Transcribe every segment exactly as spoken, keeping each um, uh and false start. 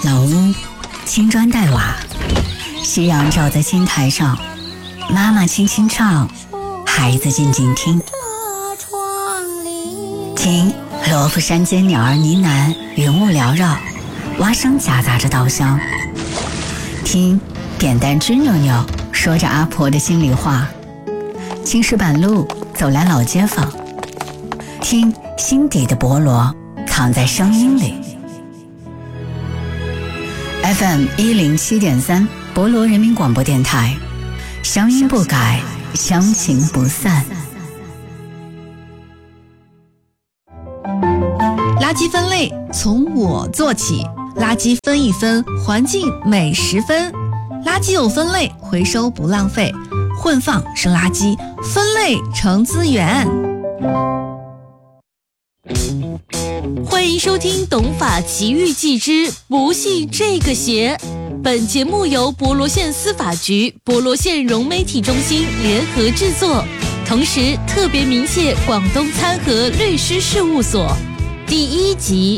老屋，青砖黛瓦，夕阳照在青苔上，妈妈轻轻唱，孩子静静听。听罗浮山间鸟儿呢喃，云雾缭绕，蛙声夹杂着稻香。听扁担吱扭扭，说着阿婆的心里话。青石板路走来老街坊，听心底的菠萝藏在声音里。F M 一零七点三，博罗人民广播电台，乡音不改，乡情不散。 垃圾分类从我做起，垃圾分一分，环境每十分。垃圾有分类，回收不浪费，混放是垃圾，分类成资源。欢迎收听《懂法奇遇记之不信这个邪》。本节目由博罗县司法局、博罗县融媒体中心联合制作，同时特别鸣谢广东参和律师事务所。第一集。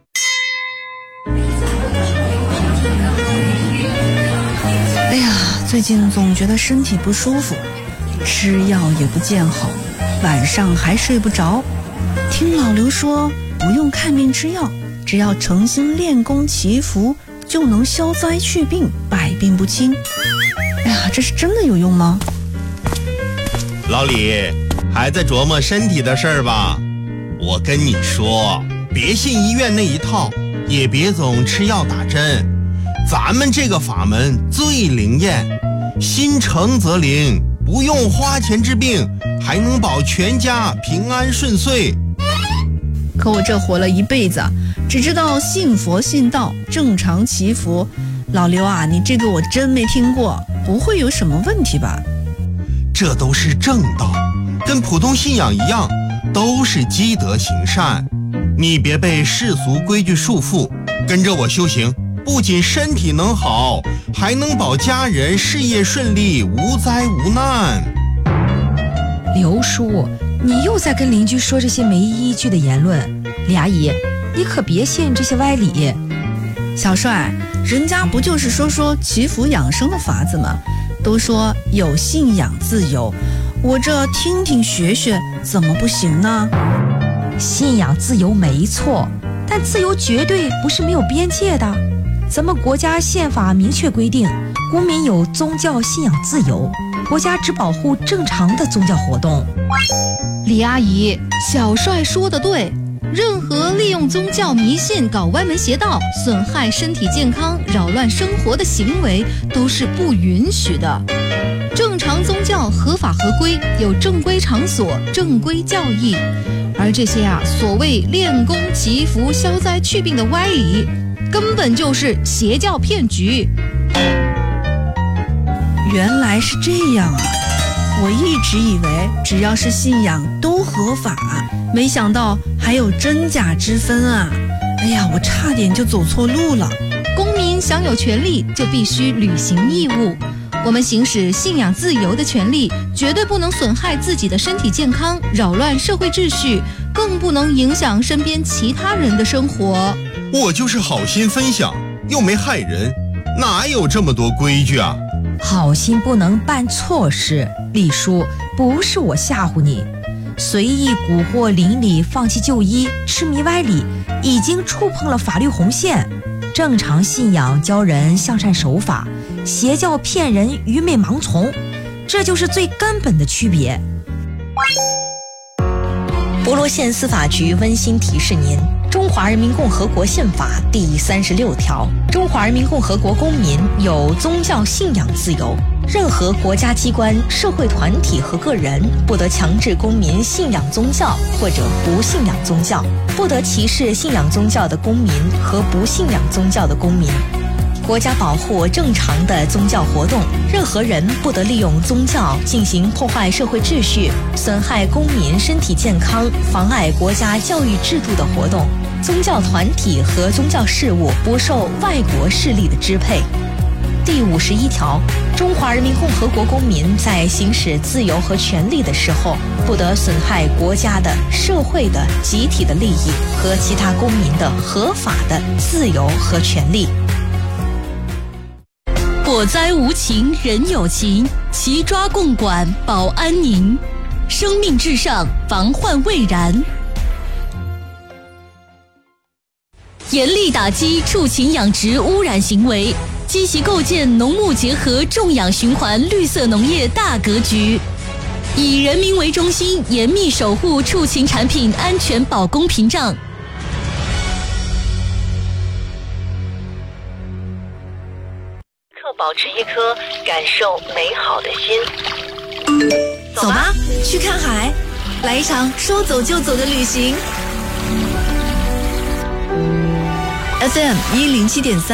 哎呀，最近总觉得身体不舒服，吃药也不见好，晚上还睡不着。听老刘说，不用看病吃药，只要诚心练功祈福，就能消灾去病，百病不侵。哎呀，这是真的有用吗？ 老李，还在琢磨身体的事儿吧？我跟你说，别信医院那一套，也别总吃药打针。咱们这个法门最灵验，心诚则灵，不用花钱治病，还能保全家平安顺遂。 可我这活了一辈子，只知道信佛信道，正常祈福。老刘啊，你这个我真没听过，不会有什么问题吧？ 这都是正道，跟普通信仰一样，都是积德行善。你别被世俗规矩束缚，跟着我修行，不仅身体能好，还能保家人事业顺利，无灾无难。 刘叔，你又在跟邻居说这些没依据的言论，李阿姨，你可别信这些歪理。 小帅，人家不就是说说祈福养生的法子吗？都说有信仰自由，我这听听学学，怎么不行呢？ 信仰自由没错，但自由绝对不是没有边界的。咱们国家宪法明确规定，公民有宗教信仰自由，国家只保护正常的宗教活动。 李阿姨，小帅说的对，任何利用宗教迷信搞歪门邪道，损害身体健康，扰乱生活的行为都是不允许的。正常宗教合法合规，有正规场所、正规教义，而这些啊所谓练功祈福消灾去病的歪理，根本就是邪教骗局。 原来是这样啊，我一直以为只要是信仰都合法，没想到还有真假之分啊！哎呀，我差点就走错路了。 公民享有权利，就必须履行义务。我们行使信仰自由的权利，绝对不能损害自己的身体健康，扰乱社会秩序，更不能影响身边其他人的生活。 我就是好心分享，又没害人，哪有这么多规矩啊？ 好心不能办错事，李叔，不是我吓唬你。随意蛊惑邻里，放弃就医，痴迷歪理，已经触碰了法律红线。正常信仰教人向善守法，邪教骗人愚昧盲从，这就是最根本的区别。 博罗县司法局温馨提示您：中华人民共和国宪法第三十六条，中华人民共和国公民有宗教信仰自由，任何国家机关、社会团体和个人不得强制公民信仰宗教或者不信仰宗教，不得歧视信仰宗教的公民和不信仰宗教的公民。国家保护正常的宗教活动，任何人不得利用宗教进行破坏社会秩序、损害公民身体健康、妨碍国家教育制度的活动。宗教团体和宗教事务不受外国势力的支配。第五十一条，中华人民共和国公民在行使自由和权利的时候，不得损害国家的、社会的、集体的利益和其他公民的合法的自由和权利。 火灾无情人有情，齐抓共管保安宁。生命至上，防患未然。严厉打击畜禽养殖污染行为，积极构建农牧结合种养循环绿色农业大格局，以人民为中心，严密守护畜禽产品安全保供屏障。 刻保持一颗感受美好的心。 走吧，去看海，来一场说走就走的旅行。F M 一零七点三。